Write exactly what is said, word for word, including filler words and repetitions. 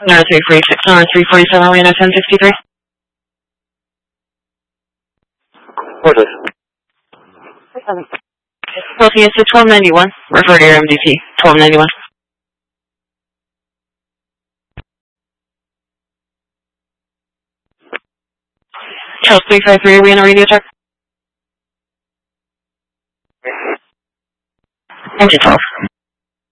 No, three forty-six, no, three forty-seven, we know ten sixty-three. What is Looking into twelve ninety-one. Refer to your M D T. twelve ninety-one. Charles three five three, are we in a radio check? Engine twelve.